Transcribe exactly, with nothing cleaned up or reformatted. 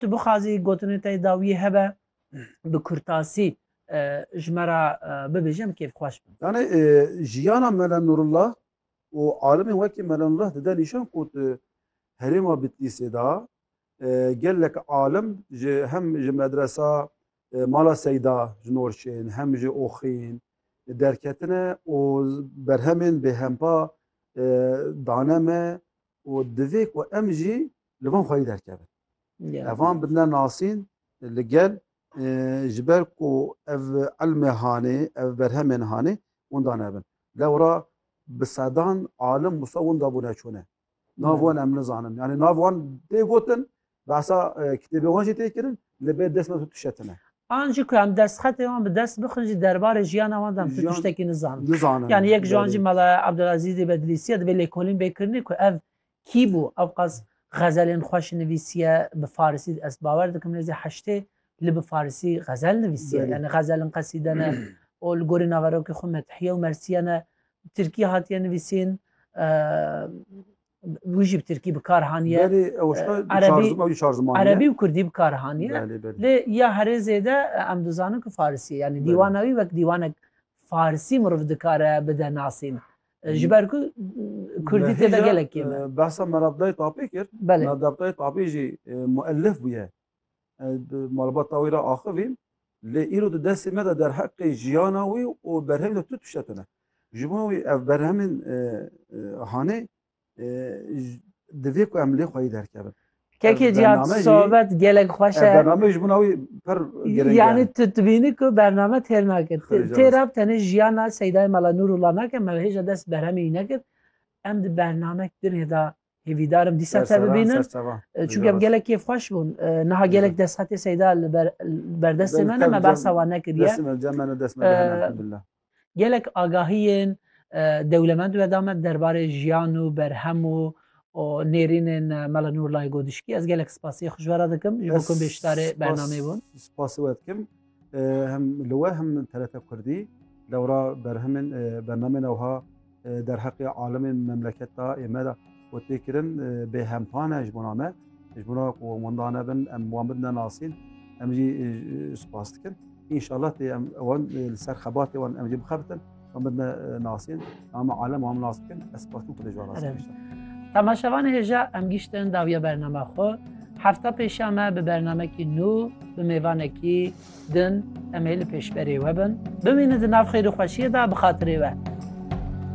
Tu bixwazî gotinê te dawiyê hebe bi kurtasî ji me re bibêje em kêfxweş bin. Yani jiyana Mela Nurullah û alimên wekî Mela Nurullah dide nîşan ku herêma Bitlisê da gelek alim ji hem ji medresa Mala Seyda ji Norşên hem ji Oxîn derketine û berhemên bêhempa dane me û divê ku em jî li van xwedî derkevin. Evan bidine nasîn li gel ji ber ku ev elmê hanê ev berhemên hanê winda nebin. Lewra bi sedan alim wisa winda bûne çûne. Nav wan em nizanin. Yani nav wan tê gotin behsa kitêbê wan jî tê kirin li bê dest me tu tişetine. An jî ku em destxetê wan bi dest bixin jî derbarê jiyana wan de em tu tiştekî nizanin. Nizanin. Yani yek ji wan jî Mela Abdulazîzê Bedlîsî divê lêkolîn bêkirinê ku ev kî bû ev qas xezelên xweş nivîsiye bi Farsî ez bawer dikim nêzî heştê li bi Farsî xezel nivîsiye. Yani xezelin qesîde ne û li gorî naverokê xwe Medhiye û Mersiye ne Tirkî hatiye nivîsîn wî jî bi Tirkî bi kar haniye. Erebî û Kurdî bi kar haniye. Lê ya herêzê de em dizanin ku Farsî yani dîwana wî wek dîwanek Farsî mirov dikare bide nasîn. Ji ber ku Kurdî tê de gelek kêm e. Behsa Merabdayê Tapê kir. Merabdayê Tapê jî muellif bûye. Malbata wî re axivîn lê îro di destê me de derheqê jiyana wî û berhemê de tu tişetine. Ji bo wî ev berhemên hanê divê ku em lê xwedî derkevin. Kekê cihat sohbet gelek xweş e. Bername ji bona wî pir girêng e. Yani tu dibînî ku bername têr nakir. Tê re tenê jiyana Seydayê Mela Nurullah nake me hêja dest berhemê wî nekir. Em di bernamek dinê de hêvîdarim dîsa te bibînin. Çûnku em gelek kêfxweş bûn. Niha gelek destxetê Seyda li berdestê me ne me behsa wan nekiriye. Gelek agahiyên dewlemend ve damet derbarê jiyan û berhem û nêrînên Mela Nurullah Godişkî ez gelek spasiyê xwe dikim ji bo ku bêşdarê bernameyê bûn. Spasî we dikim hem li we hem T R T Kurdî lewra berhemên bernameyên ewha derheqê alimên memleket da ême de û tê kirin bêhempan e ji bona me ji bona ku winda nebin em wan bidine nasîn em jî spas dikin. İnşallah tê em wan li ser xebatê wan em jî bixebitin wan bidine nasîn ama alem wan nas dikin ez spas dikim ku dê ji wan nas bikin. Temaşevanê hêja em gîştin dawiya bername xwe. Hefta pêşa me bi bernamekî nû bi mêvanekî din em ê li pêşberê we bin. Bimînin di nav xêrîxweşiyê de bi xatirê we.